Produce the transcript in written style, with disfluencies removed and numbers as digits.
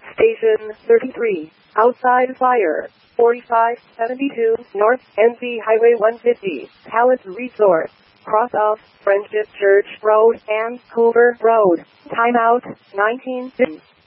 Station 33, outside fire. 4572 North NC Highway 150, Palace Resort. Cross off Friendship Church Road and Hoover Road. Timeout 19.